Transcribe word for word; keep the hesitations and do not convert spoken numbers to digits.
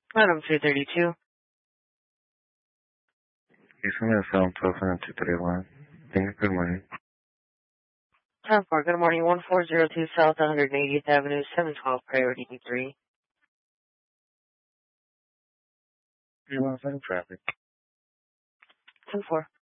Item two thirty-two. It's only seven twelve and two thirty-one. Thank you. Good morning. ten four. Good morning. one four zero two South one hundred eightieth Avenue, seven twelve Priority three. You want to traffic? ten four.